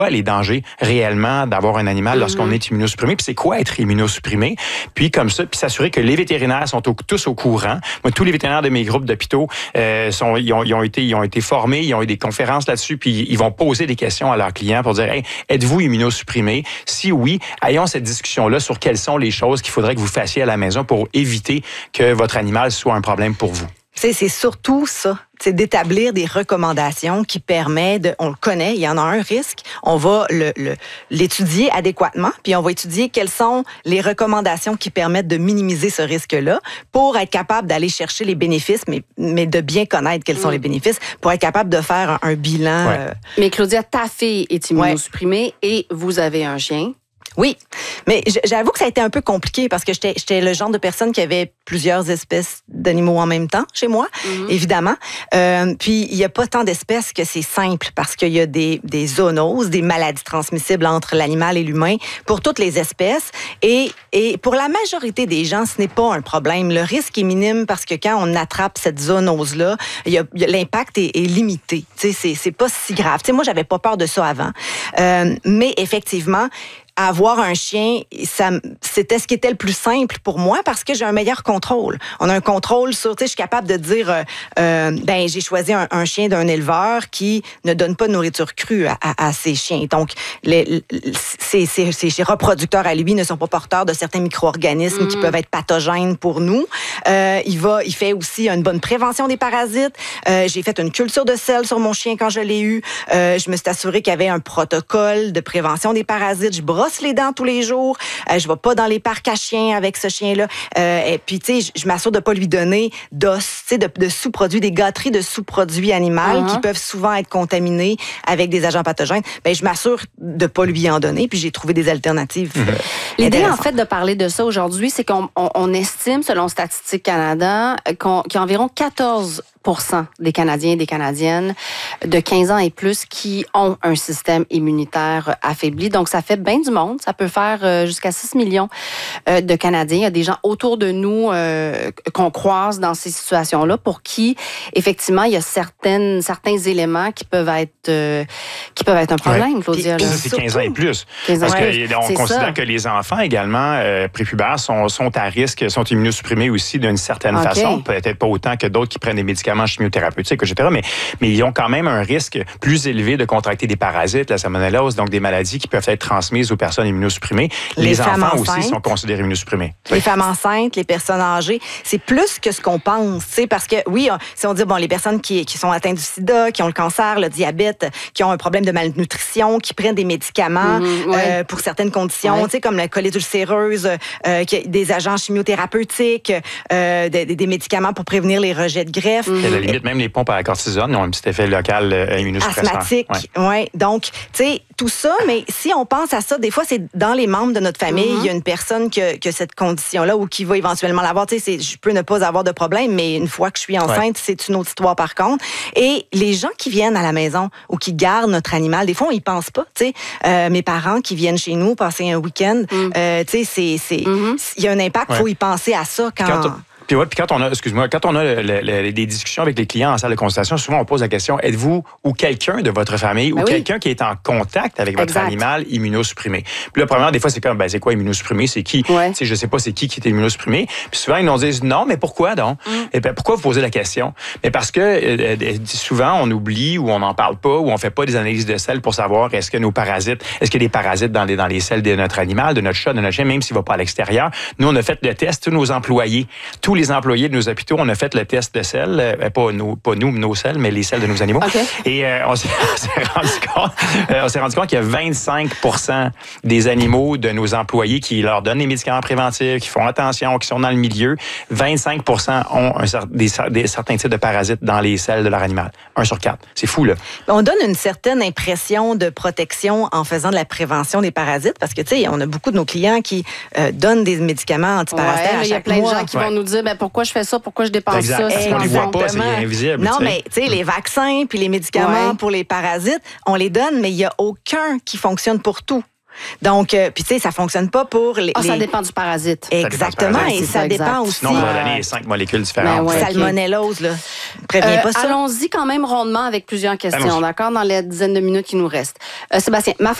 les dangers réellement d'avoir un animal lorsqu'on est immunosupprimé, puis c'est quoi être immunosupprimé, puis comme ça, puis s'assurer que les vétérinaires sont tous au courant. Moi, tous les vétérinaires de mes groupes d'hôpitaux ils ont été formés, ils ont eu des conférences là-dessus, puis ils vont poser des questions à leurs clients pour dire, hey, êtes-vous immunosupprimé? Si oui, ayons cette discussion-là sur quelles sont les choses qu'il faudrait que vous fassiez à la maison pour éviter que votre animal soit un problème pour vous. C'est surtout ça, c'est d'établir des recommandations qui permettent on le connaît, il y en a un risque, on va l'étudier adéquatement, puis on va étudier quelles sont les recommandations qui permettent de minimiser ce risque-là pour être capable d'aller chercher les bénéfices, mais de bien connaître quels sont les bénéfices, pour être capable de faire un bilan. Ouais. Mais Claudia, ta fille est immunosupprimée et vous avez un chien. Oui, mais j'avoue que ça a été un peu compliqué parce que j'étais le genre de personne qui avait plusieurs espèces d'animaux en même temps chez moi, évidemment. Puis, il n'y a pas tant d'espèces que c'est simple parce qu'il y a des zoonoses, des maladies transmissibles entre l'animal et l'humain pour toutes les espèces. Et pour la majorité des gens, ce n'est pas un problème. Le risque est minime parce que quand on attrape cette zoonose-là, l'impact est limité. Tu sais, c'est pas si grave. Tu sais, moi, j'avais pas peur de ça avant. Mais effectivement, avoir un chien, c'était ce qui était le plus simple pour moi parce que j'ai un meilleur contrôle. On a un contrôle sur, tu sais, je suis capable de dire, j'ai choisi un chien d'un éleveur qui ne donne pas de nourriture crue à ses chiens. Donc, ses reproducteurs à lui ne sont pas porteurs de certains micro-organismes qui peuvent être pathogènes pour nous. Il fait aussi une bonne prévention des parasites. J'ai fait une culture de sel sur mon chien quand je l'ai eu. Je me suis assurée qu'il y avait un protocole de prévention des parasites. Je brosse les dents tous les jours. Je vais pas dans les parcs à chiens avec ce chien-là. Et puis, tu sais, je m'assure de pas lui donner d'os, tu sais, de sous-produits, des gâteries de sous-produits animaux qui peuvent souvent être contaminés avec des agents pathogènes. Ben, je m'assure de pas lui en donner. Puis, j'ai trouvé des alternatives. L'idée, en fait, de parler de ça aujourd'hui, c'est qu'on estime, selon Statistique Canada, qu'il y a environ 14% des Canadiens et des Canadiennes de 15 ans et plus qui ont un système immunitaire affaibli. Donc, ça fait bien du monde. Ça peut faire jusqu'à 6 millions de Canadiens. Il y a des gens autour de nous qu'on croise dans ces situations-là pour qui, effectivement, il y a certains éléments qui peuvent être un problème, Claudia. Ça, c'est 15 ans et plus. 15 ans parce qu'on considère que les enfants également prépubères sont à risque, sont immunosupprimés aussi d'une certaine façon. Peut-être pas autant que d'autres qui prennent des médicaments chimiothérapeutiques, etc. Mais ils ont quand même un risque plus élevé de contracter des parasites, la salmonellose, donc des maladies qui peuvent être transmises aux personnes immunosupprimées. Les enfants aussi sont considérés immunosupprimés. Les femmes enceintes, les personnes âgées, c'est plus que ce qu'on pense, tu sais, parce que oui, si on dit les personnes qui sont atteintes du sida, qui ont le cancer, le diabète, qui ont un problème de malnutrition, qui prennent des médicaments pour certaines conditions, tu sais, comme la colite ulcéreuse, des agents chimiothérapeutiques, des médicaments pour prévenir les rejets de greffe. À la limite, même les pompes à la cortisone ont un petit effet local immunosuppresseur. Asthmatique, oui. Donc, tu sais, tout ça, mais si on pense à ça, des fois, c'est dans les membres de notre famille, il y a une personne qui a cette condition-là ou qui va éventuellement l'avoir. Tu sais, je peux ne pas avoir de problème, mais une fois que je suis enceinte, c'est une autre histoire par contre. Et les gens qui viennent à la maison ou qui gardent notre animal, des fois, on y pense pas. Tu sais, mes parents qui viennent chez nous passer un week-end, tu sais, il y a un impact, il faut y penser à ça quand Puis quand on a des discussions avec les clients en salle de consultation, souvent on pose la question, êtes-vous ou quelqu'un de votre famille ou quelqu'un qui est en contact avec votre animal immunosupprimé? Puis là, premièrement, des fois, c'est comme, c'est quoi immunosupprimé? C'est qui? Tu sais, je sais pas c'est qui est immunosupprimé. Puis souvent, ils nous disent, non, mais pourquoi donc? Et bien, pourquoi vous posez la question? Mais parce que souvent, on oublie ou on n'en parle pas ou on fait pas des analyses de sel pour savoir est-ce qu'il y a des parasites dans les selles de notre animal, de notre chat, de notre chien, même s'il va pas à l'extérieur. Nous, on a fait le test, tous nos employés, tous les employés de nos hôpitaux, on a fait le test de sel, pas nous, nos selles, mais les selles de nos animaux. Et on s'est rendu compte qu'il y a 25% des animaux de nos employés qui leur donnent des médicaments préventifs, qui font attention, qui sont dans le milieu. 25% ont certains types de parasites dans les selles de leur animal. 1 sur 4. C'est fou, là. On donne une certaine impression de protection en faisant de la prévention des parasites parce que, tu sais, on a beaucoup de nos clients qui donnent des médicaments antiparasitaires à chaque mois. Il y a plein de gens qui vont nous dire, pourquoi je fais ça, pourquoi je dépense ça. On les voit pas, c'est invisible. Non, mais tu sais, les vaccins puis les médicaments pour les parasites, on les donne, mais il n'y a aucun qui fonctionne pour tout. Donc, puis tu sais, ça fonctionne pas pour les... Ça dépend du parasite. Exactement, et ça dépend aussi... Sinon, on va donner 5 molécules différentes. Salmonellose, là, préviens pas ça. Allons-y quand même rondement avec plusieurs questions, d'accord, dans les dizaines de minutes qui nous restent. Sébastien,